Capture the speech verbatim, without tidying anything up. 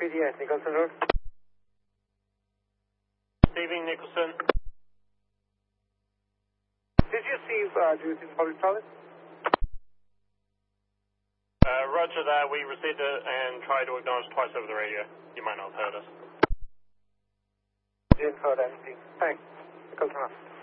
P D S, Nicholson Road. Receiving Nicholson. Did you receive, uh, do you receive public toilet? Uh, roger that, we received it and tried to acknowledge twice over the radio. You might not have heard us. Didn't heard anything. Thanks. Nicholson Road.